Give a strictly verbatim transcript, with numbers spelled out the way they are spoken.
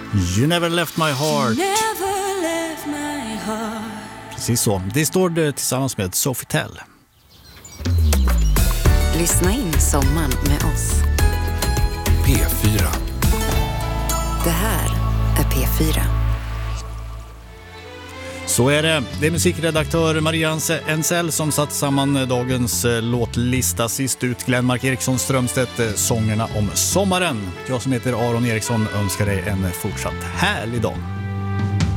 You never left my heart. Never left my heart. Precis så. Det står det tillsammans med Sophie Tell. Lyssna in sommaren med oss. P fyra. Det här är P fyra. Så är det. Det är musikredaktör Maria Ensell som satt samman dagens låtlista. Sist ut Glenmark Eriksson Strömstedt, sångerna om sommaren. Jag som heter Aron Eriksson önskar dig en fortsatt härlig dag.